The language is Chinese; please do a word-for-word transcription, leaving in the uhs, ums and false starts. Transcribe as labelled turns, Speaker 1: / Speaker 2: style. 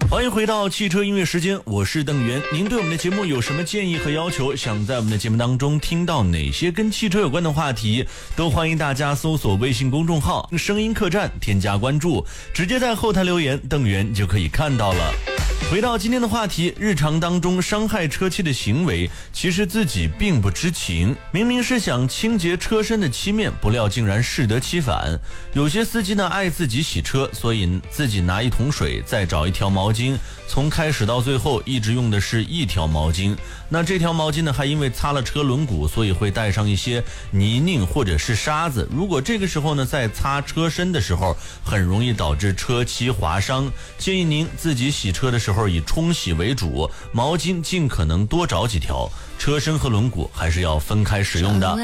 Speaker 1: 欢迎回到汽车音乐时间，我是邓源。您对我们的节目有什么建议和要求？想在我们的节目当中听到哪些跟汽车有关的话题，都欢迎大家搜索微信公众号声音客栈，添加关注，直接在后台留言，邓源就可以看到了。回到今天的话题，日常当中伤害车漆的行为，其实自己并不知情。明明是想清洁车身的漆面，不料竟然适得其反。有些司机呢爱自己洗车，所以自己拿一桶水，再找一条毛巾，从开始到最后一直用的是一条毛巾。那这条毛巾呢，还因为擦了车轮毂，所以会带上一些泥泞或者是沙子。如果这个时候呢，在擦车身的时候，很容易导致车漆划伤。建议您自己洗车的时候以冲洗为主，毛巾尽可能多找几条，车身和轮毂还是要分开使用的。